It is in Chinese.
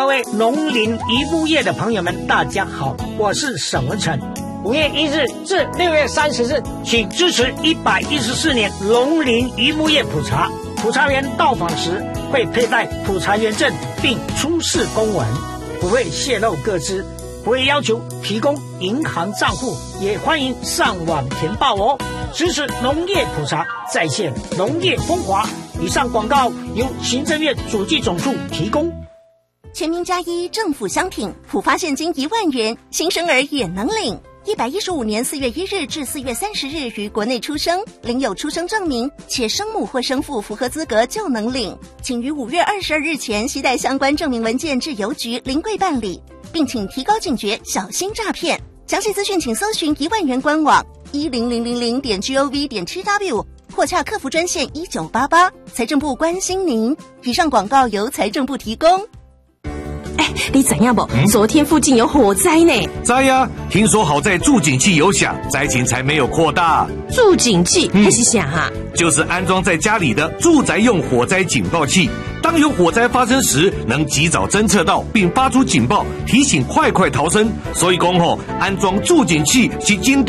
各位农林渔牧业的朋友们，大家好，我是沈文成。5月1日至6月30日，请支持114年农林渔牧业普查。普查员到访时会佩戴普查员证，并出示公文，不会泄露个资，不会要求提供银行账户，也欢迎上网填报哦。支持农业普查，再现农业风华。以上广告由行政院主计总处提供。 全民+1政府商品普发现金1万元，新生儿也能领。115年4月1日至4月30日于国内出生，领有出生证明，且生母或生父符合资格就能领。请于5月22日前携带相关证明文件至邮局临柜办理，并请提高警觉，小心诈骗。详细资讯请搜寻1万元官网10000.gov.tw 或洽客服专线1988。财政部关心您。以上广告由财政部提供。 你知影不？昨天附近有火灾呢。 知呀，听说好在助警器有响，灾情才没有扩大。 助警器那是啥啊？ 就是安装在家里的住宅用火灾警报器，当有火灾发生时，能及早侦测到并发出警报，提醒快逃生。所以讲安装助警器是真